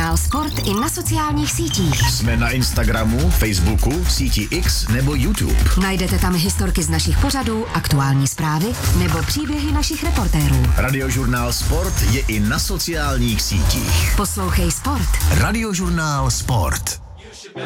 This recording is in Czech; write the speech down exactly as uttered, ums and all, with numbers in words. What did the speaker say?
Radiožurnál Sport i na sociálních sítích. Jsme na Instagramu, Facebooku, síti X nebo YouTube. Najdete tam historky z našich pořadů, aktuální zprávy nebo příběhy našich reportérů. Radiožurnál Sport je i na sociálních sítích. Poslouchej Sport. Radiožurnál Sport.